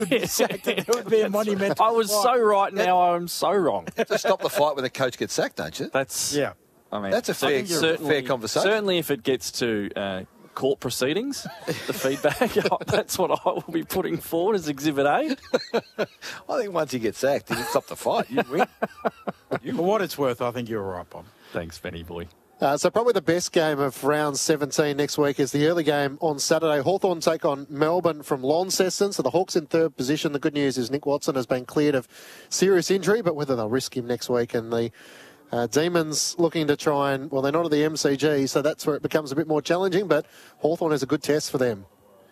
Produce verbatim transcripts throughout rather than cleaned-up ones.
sacked, and it would be a monumental. I was fight. so right, now I'm so wrong. To stop the fight when the coach gets sacked, don't you? That's Yeah. I mean, That's a fair, I think certainly- fair conversation. Certainly, if it gets to uh, court proceedings, the feedback, that's what I will be putting forward as Exhibit A. I think once he gets sacked, he can stop the fight. You win. For what it's worth, I think you're right, Bob. Thanks, Benny boy. Uh, so probably the best game of round seventeen next week is the early game on Saturday. Hawthorn take on Melbourne from Launceston. So the Hawks in third position. The good news is Nick Watson has been cleared of serious injury, but whether they'll risk him next week. And the uh, Demons looking to try and, well, they're not at the M C G, so that's where it becomes a bit more challenging, but Hawthorn is a good test for them.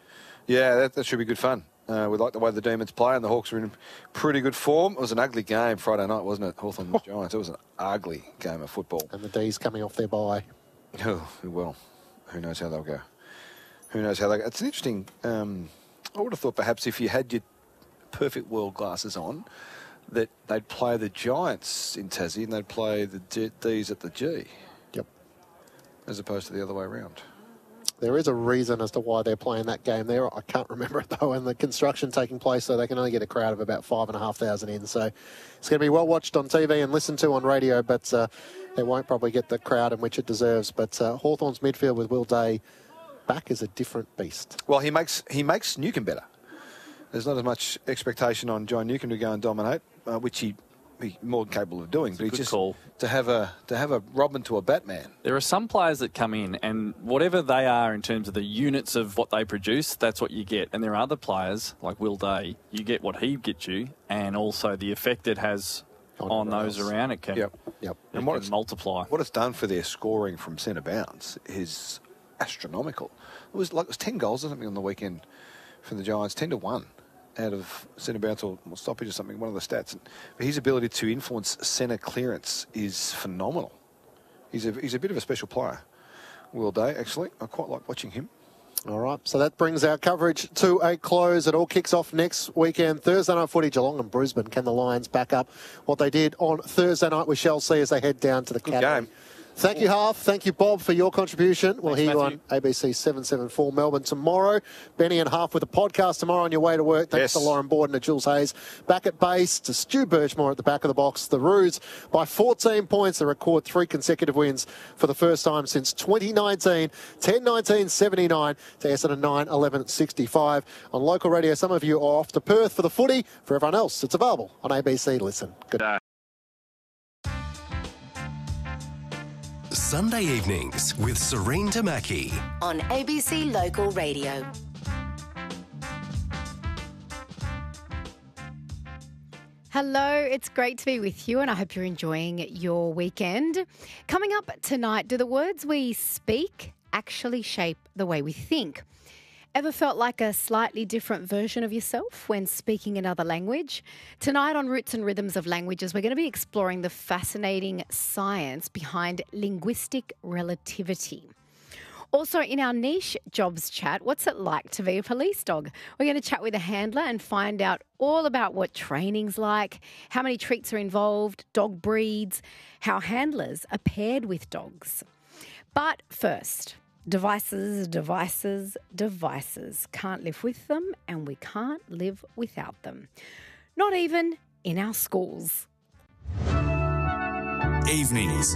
Yeah, that, that should be good fun. Uh, we like the way the Demons play, and the Hawks are in pretty good form. It was an ugly game Friday night, wasn't it? Hawthorn oh. Giants. It was an ugly game of football. And the D's coming off their bye. Oh, well, who knows how they'll go. Who knows how they'll go. It's an interesting... Um, I would have thought perhaps if you had your perfect world glasses on, that they'd play the Giants in Tassie and they'd play the D- D's at the G. Yep. As opposed to the other way around. There is a reason as to why they're playing that game there. I can't remember it, though, and the construction taking place, so they can only get a crowd of about five and a half thousand in. So it's going to be well watched on T V and listened to on radio, but uh, it won't probably get the crowd in which it deserves. But uh, Hawthorn's midfield with Will Day back is a different beast. Well, he makes he makes Newcombe better. There's not as much expectation on John Newcombe to go and dominate, uh, which he he's more than capable of doing. It's but a he good just call. to have a to have a Robin to a Batman. There are some players that come in, and whatever they are in terms of the units of what they produce, that's what you get. And there are other players, like Will Day, you get what he gets you, and also the effect it has on, on those else. around it can, Yep, yep. it And what can it's multiply. what it's done for their scoring from centre bounce is astronomical. It was like it was ten goals or something on the weekend from the Giants, ten to one. Out of centre bounce or stoppage or something, one of the stats. But his ability to influence centre clearance is phenomenal. He's a, he's a bit of a special player, Will Day, actually. I quite like watching him. All right, so that brings our coverage to a close. It all kicks off next weekend. Thursday night footy, Geelong and Brisbane. Can the Lions back up what they did on Thursday night? We shall see as they head down to the Good Academy. game. Thank you, Half. Thank you, Bob, for your contribution. We'll Thanks, hear you Matthew. on A B C seven seventy-four Melbourne tomorrow. Benny and Half with a podcast tomorrow on your way to work. Thanks Yes. to Lauren Borden and Jules Hayes. Back at base to Stu Birchmore at the back of the box. The Roos by fourteen points. They record three consecutive wins for the first time since twenty nineteen. ten nineteen seventy-nine to Essendon nine eleven sixty-five. On local radio, some of you are off to Perth for the footy. For everyone else, it's available on A B C Listen. Good day. Sunday evenings with Serene Tamaki. On A B C Local Radio. Hello, it's great to be with you and I hope you're enjoying your weekend. Coming up tonight, do the words we speak actually shape the way we think? Ever felt like a slightly different version of yourself when speaking another language? Tonight on Roots and Rhythms of Languages, we're going to be exploring the fascinating science behind linguistic relativity. Also, in our niche jobs chat, what's it like to be a police dog? We're going to chat with a handler and find out all about what training's like, how many treats are involved, dog breeds, how handlers are paired with dogs. But first, devices, devices, devices. Can't live with them and we can't live without them. Not even in our schools. Evenings.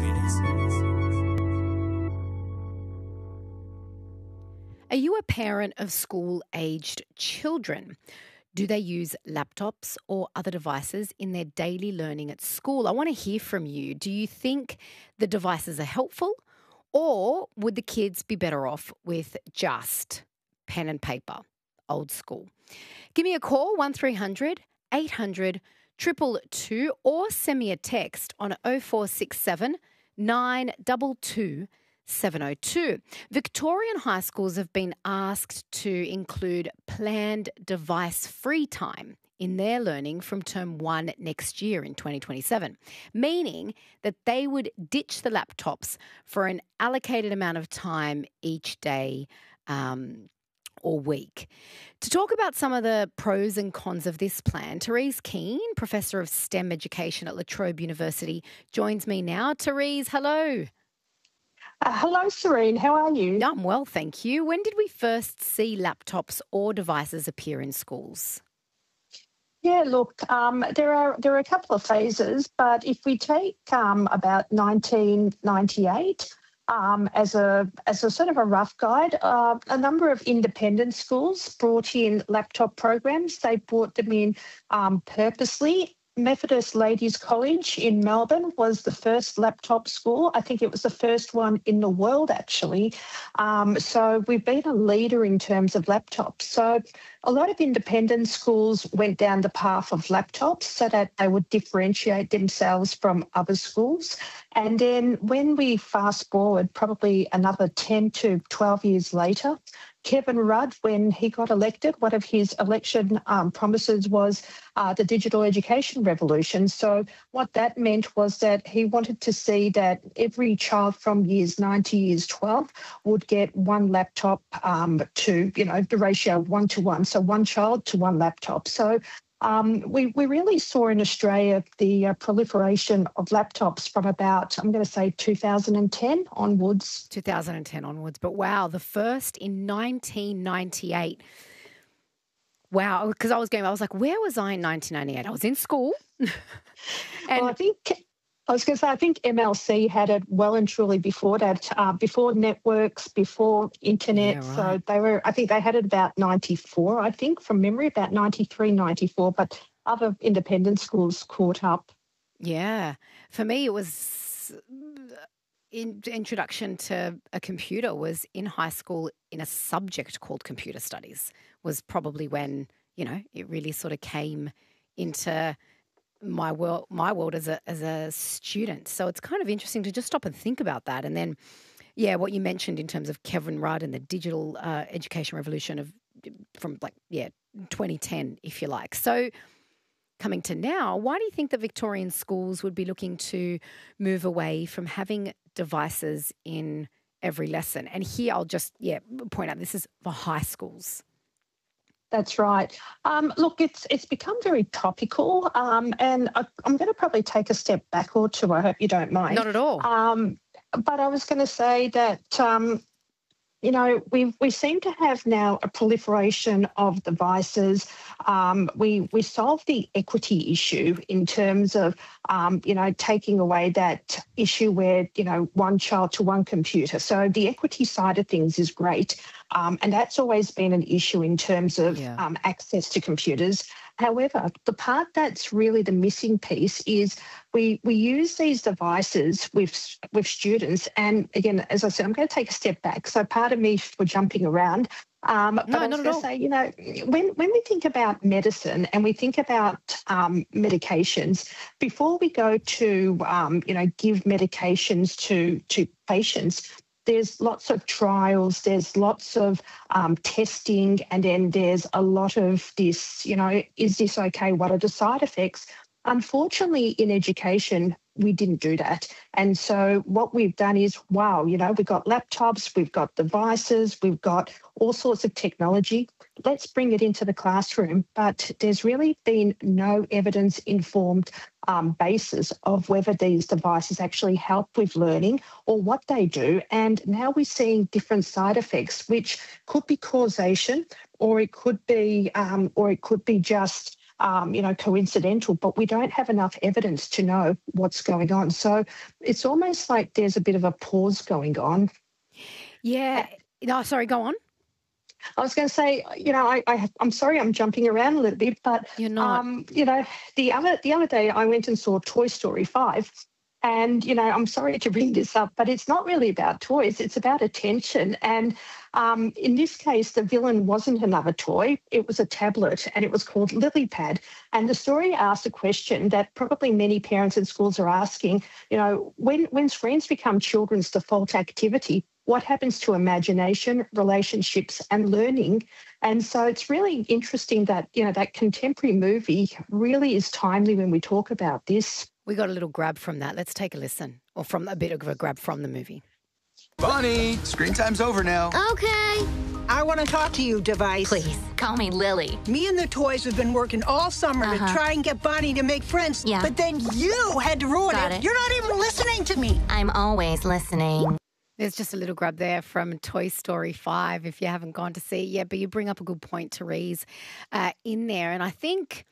Are you a parent of school-aged children? Do they use laptops or other devices in their daily learning at school? I want to hear from you. Do you think the devices are helpful, or would the kids be better off with just pen and paper, old school? Give me a call, one three hundred eight hundred two two two, or send me a text on oh four six seven nine two two seven oh two. Victorian high schools have been asked to include planned device-free time in their learning from term one next year in twenty twenty-seven, meaning that they would ditch the laptops for an allocated amount of time each day um, or week. To talk about some of the pros and cons of this plan, Therese Keane, Professor of STEM Education at La Trobe University, joins me now. Therese, hello. Uh, hello, Serene. How are you? I'm well, thank you. When did we first see laptops or devices appear in schools? Yeah, look, um, there are there are a couple of phases, but if we take um, about nineteen ninety-eight um, as a as a sort of a rough guide, uh, a number of independent schools brought in laptop programs. They brought them in um, purposely. Methodist Ladies College in Melbourne was the first laptop school. I think it was the first one in the world, actually. Um, so we've been a leader in terms of laptops. So a lot of independent schools went down the path of laptops so that they would differentiate themselves from other schools. And then when we fast forward probably another ten to twelve years later, Kevin Rudd, when he got elected, one of his election um, promises was uh, the digital education revolution. So what that meant was that he wanted to see that every child from years nine to years twelve would get one laptop um, to, you know, the ratio one to one. So one child to one laptop. So Um, we, we really saw in Australia the uh, proliferation of laptops from about, I'm going to say, two thousand ten onwards. two thousand ten onwards. But wow, the first in nineteen ninety-eight. Wow, because I was going, I was like, where was I in nineteen ninety-eight? I was in school. and well, I think... I was going to say, I think M L C had it well and truly before that, uh, before networks, before internet. Yeah, right. So they were, I think they had it about ninety-four, I think, from memory, about ninety-three, ninety-four, but other independent schools caught up. Yeah. For me, it was in, introduction to a computer was in high school in a subject called computer studies was probably when, you know, it really sort of came into my world, my world as a as a student. So it's kind of interesting to just stop and think about that. And then, yeah, what you mentioned in terms of Kevin Rudd and the digital uh, education revolution of from like yeah twenty ten, if you like. So coming to now, why do you think that Victorian schools would be looking to move away from having devices in every lesson? And here I'll just yeah point out this is for high schools. That's right. Um, look, it's it's become very topical, um, and I, I'm going to probably take a step back or two. I hope you don't mind. Not at all. Um, but I was going to say that, um, you know, we we seem to have now a proliferation of devices. Um, we we solved the equity issue in terms of, um, you know, taking away that issue where, you know, one child to one computer. So the equity side of things is great. Um, and that's always been an issue in terms of yeah. um, access to computers. However, the part that's really the missing piece is we we use these devices with with students. And again, as I said, I'm going to take a step back. So pardon me for jumping around. Um, but no, I was not at going to all. say, you know, when, when we think about medicine and we think about um, medications, before we go to, um, you know, give medications to to patients, there's lots of trials, there's lots of um, testing, and then there's a lot of this, you know, is this okay? What are the side effects? Unfortunately, in education, we didn't do that. And so what we've done is, wow, you know, we've got laptops, we've got devices, we've got all sorts of technology. Let's bring it into the classroom. But there's really been no evidence-informed um, basis of whether these devices actually help with learning or what they do. And now we're seeing different side effects, which could be causation, or it could be, um, or it could be just Um, you know, coincidental, but we don't have enough evidence to know what's going on. So it's almost like there's a bit of a pause going on. Yeah. No, sorry, go on. I was going to say, you know, I, I, I'm sorry I'm jumping around a little bit, but, You're not. Um, you know, the other, the other day I went and saw Toy Story five. And, you know, I'm sorry to bring this up, but it's not really about toys. It's about attention. And um, in this case, the villain wasn't another toy. It was a tablet, and it was called LilyPad. And the story asked a question that probably many parents and schools are asking, you know, when, when screens become children's default activity, what happens to imagination, relationships, and learning? And so it's really interesting that, you know, that contemporary movie really is timely when we talk about this. We got a little grab from that. Let's take a listen, or from a bit of a grab from the movie. Bonnie, screen time's over now. Okay. I want to talk to you, device. Please, call me Lily. Me and the toys have been working all summer uh-huh. to try and get Bonnie to make friends. Yeah. But then you had to ruin Got it. it. You're not even listening to me. I'm always listening. There's just a little grab there from Toy Story five if you haven't gone to see it yet. But you bring up a good point, Therese, uh, in there. And I think